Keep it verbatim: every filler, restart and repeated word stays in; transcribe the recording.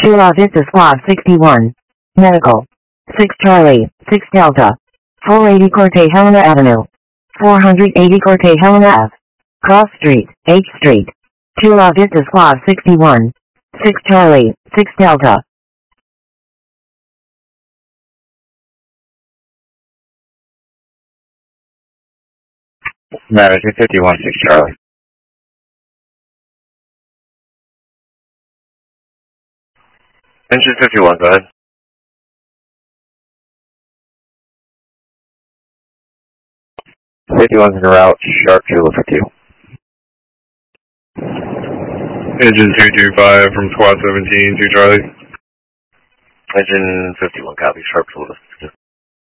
two La Vista Squad sixty-one. Medical. six Charlie, six Delta. four eighty Corte Helena Avenue. four eighty Corte Helena Ave. Cross Street, H Street. two La Vista Squad sixty-one. six Charlie, six Delta. Manager fifty-one, six Charlie. Engine fifty-one, go ahead. fifty-one's en route, sharp Zulu for two. Engine two two five from Squad seventeen, two Charlie. Engine fifty-one, copy, sharp Zulu.